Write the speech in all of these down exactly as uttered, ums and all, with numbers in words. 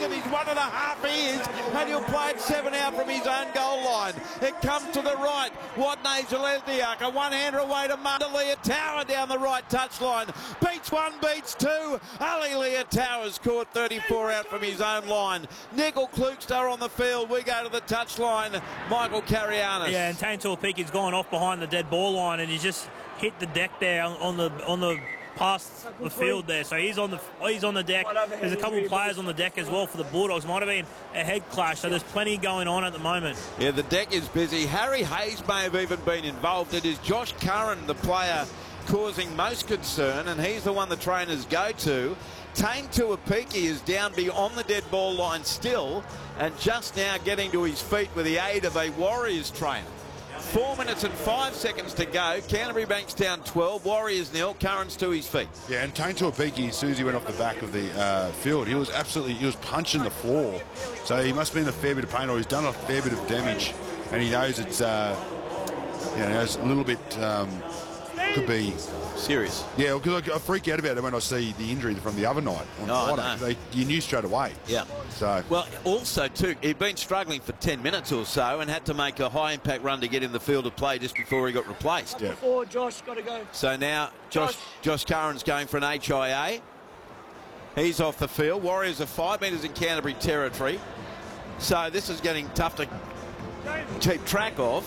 and he's one and a half he is, and he'll play it seven out from his own goal line. It comes to the right. Watney Zalesniak, a one-hander away to Mundalia Tower down the right touchline. Beats one, beats two. Ali Leotower's caught thirty-four out from his own line. Nickel Klukstar on the field. We go to the touchline. Michael Carianis. Yeah, and Tane Tuapeke's gone off behind the dead ball line, and he's just hit the deck there on the on the past the field there. So he's on the he's on the deck. There's a couple of players on the deck as well for the Bulldogs. Might have been a head clash. So there's plenty going on at the moment. Yeah, the deck is busy. Harry Hayes may have even been involved. It is Josh Curran, the player causing most concern, and he's the one the trainers go to. Tane Tuapeke is down beyond the dead ball line still, and just now getting to his feet with the aid of a Warriors trainer. Four minutes and five seconds to go. Canterbury Bankstown twelve, Warriors nil. Curran's to his feet. Yeah, and Tane Tuapeke, as soon as he went off the back of the uh, field, he was absolutely, he was punching the floor. So he must have been in a fair bit of pain, or he's done a fair bit of damage, and he knows it's, uh, you know, it's a little bit, um, could be serious. Yeah, because I freak out about it when I see the injury from the other night on Oh, Friday. no. They, you knew straight away. Yeah. So well, also too, he'd been struggling for ten minutes or so and had to make a high impact run to get in the field of play just before he got replaced. Yeah. Before Josh got to go. So now Josh Josh Curran's going for an H I A. He's off the field. Warriors are five metres in Canterbury territory. So this is getting tough to keep track of.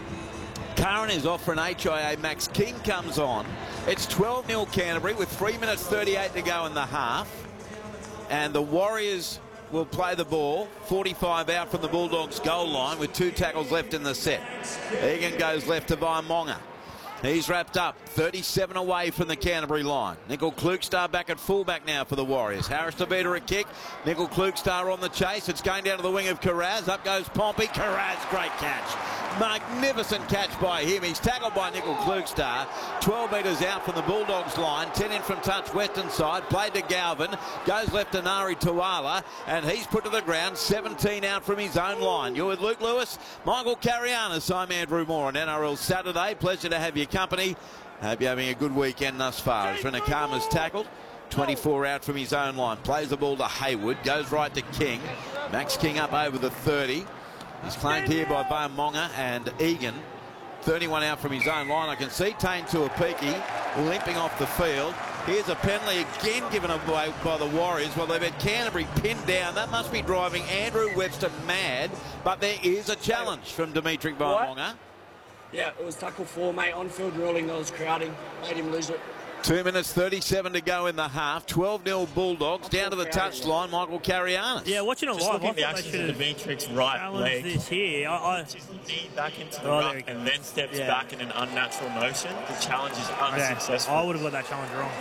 Curran is off for an H I A. Max King comes on. It's twelve nil Canterbury with three minutes thirty-eight to go in the half. And the Warriors will play the ball. forty-five out from the Bulldogs goal line with two tackles left in the set. Egan goes left to Vaimonga. He's wrapped up. thirty-seven away from the Canterbury line. Nickel Klukstar back at fullback now for the Warriors. Harris Tavita a kick. Nickel Klukstar on the chase. It's going down to the wing of Carraz. Up goes Pompey. Carraz, great catch. Magnificent catch by him. He's tackled by Nickel Klukstar. twelve metres out from the Bulldogs line. ten in from touch western side. Played to Galvin. Goes left to Nari Tuala. And he's put to the ground. seventeen out from his own line. You're with Luke Lewis. Michael Carianis. I'm Andrew Moore on N R L Saturday. Pleasure to have your company. Hope you're having a good weekend thus far. As Renakama's tackled. twenty-four out from his own line. Plays the ball to Hayward. Goes right to King. Max King up over the thirty. He's claimed here by Vaimonga and Egan. thirty-one out from his own line. I can see Tane Tuapeke limping off the field. Here's a penalty again given away by the Warriors. Well, they've had Canterbury pinned down. That must be driving Andrew Webster mad. But there is a challenge from Dimitri Vaimonga. Yeah, it was tackle four, mate. On-field ruling, that was crowding. Made him lose it. Two minutes thirty-seven to go in the half. twelve nil Bulldogs down to the touchline. Michael Carianis. Yeah, watching it Just live, looking I at the thought they action should of have Dimitric's right challenged leg. this here. I, I, His knee back into the Oh, there ruck we go. and then steps Yeah. back in an unnatural motion. The challenge is unsuccessful. yeah, I would have got that challenge wrong.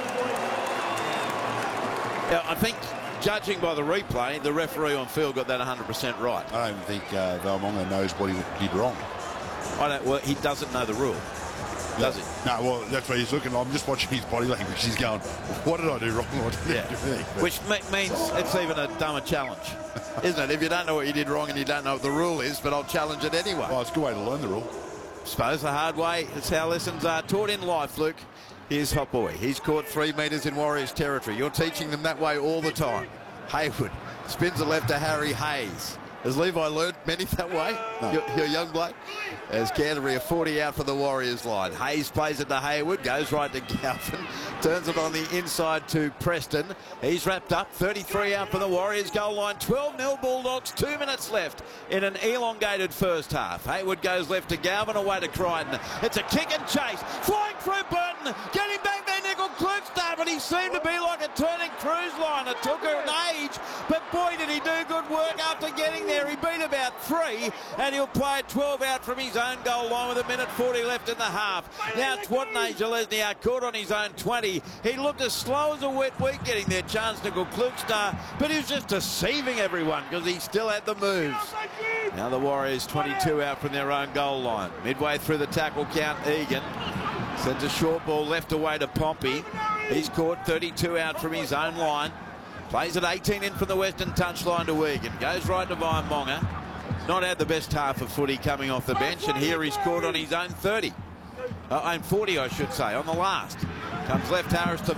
Yeah, I think, judging by the replay, the referee on field got that one hundred percent right. I don't think uh, Vaimonga knows what he did wrong. I don't. Well, he doesn't know the rule, does he? No, well, that's what he's looking. I'm just watching his body language. He's going, what did I do wrong? What did Yeah. I do anything? But Which me means it's even a dumber challenge, isn't it? If you don't know what you did wrong and you don't know what the rule is, but I'll challenge it anyway. well, it's a good way to learn the rule. Suppose the hard way. It's how lessons are taught in life, Luke. Here's Hot Boy. He's caught three metres in Warriors territory. You're teaching them that way all the time. Hayward spins the left to Harry Hayes. Has Levi learned many that way? No. You're, you're young bloke. As Canterbury are forty out for the Warriors line. Hayes plays it to Hayward, goes right to Galvin, turns it on the inside to Preston. He's wrapped up, thirty-three out for the Warriors goal line. twelve nil Bulldogs, two minutes left in an elongated first half. Hayward goes left to Galvin, away to Crichton. It's a kick and chase, flying through Burton, getting back there, Nickel Klukstar, but he seemed to be like a turning cruise line. It took her an age, but boy did he do good work after getting there. He beat about three, and he'll play at twelve out from his own goal line with a minute forty left in the half. Now it's Watney Zalesniak caught on his own twenty. He looked as slow as a wet week getting there, chance Nickel Klukstar, but he was just deceiving everyone because he still had the moves. Now the Warriors twenty-two out from their own goal line. Midway through the tackle count, Egan sends a short ball left away to Pompey. He's caught thirty-two out from his own line. Plays at eighteen in from the western touchline to Egan. Goes right to Vaimonga. Not had the best half of footy coming off the bench, and here he's caught on his own thirty. Uh, own forty, I should say, on the last. Comes left Harris to